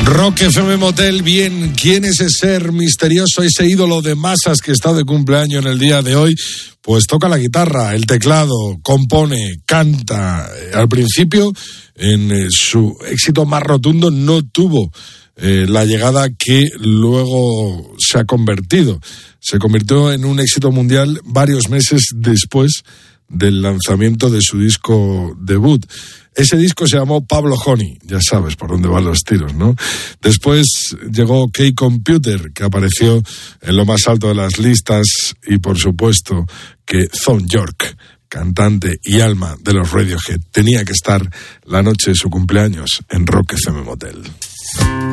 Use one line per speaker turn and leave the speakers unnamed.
Rock FM Motel, bien, ¿quién es ese ser misterioso, ese ídolo de masas que está de cumpleaños en el día de hoy? Pues toca la guitarra, el teclado, compone, canta. Al principio, en su éxito más rotundo, no tuvo la llegada que luego se ha convertido. Se convirtió en un éxito mundial varios meses después del lanzamiento de su disco debut. Ese disco se llamó Pablo Honey, ya sabes por dónde van los tiros, ¿no? Después llegó K-Computer, que apareció en lo más alto de las listas, y por supuesto que Thom Yorke, cantante y alma de los Radiohead, tenía que estar la noche de su cumpleaños en Rock FM Motel.